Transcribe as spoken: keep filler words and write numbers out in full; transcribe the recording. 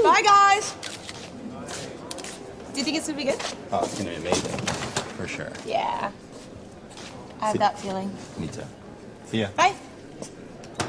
Bye, guys. Do you think it's gonna be good? Oh, it's gonna be amazing. For sure. Yeah. I have See- that feeling. Me too. See ya. Bye.